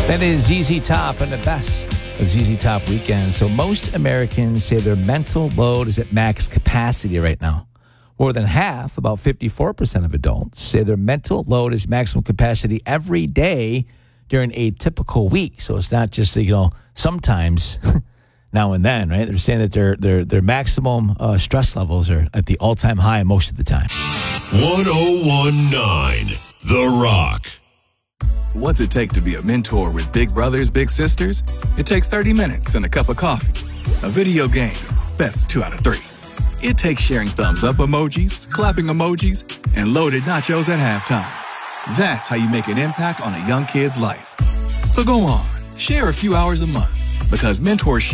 That is ZZ Top and the best of ZZ Top weekend. So most Americans say their mental load is at max capacity right now. More than half, about 54% of adults, say their mental load is maximum capacity every day during a typical week. So it's not just, sometimes now and then, right? They're saying that their maximum stress levels are at the all-time high most of the time. 1019 The Rock. What's it take to be a mentor with big brothers, big sisters? It takes 30 minutes and a cup of coffee. A video game, best 2 out of 3. It takes sharing thumbs up emojis, clapping emojis, and loaded nachos at halftime. That's how you make an impact on a young kid's life. So go on, share a few hours a month, because mentorship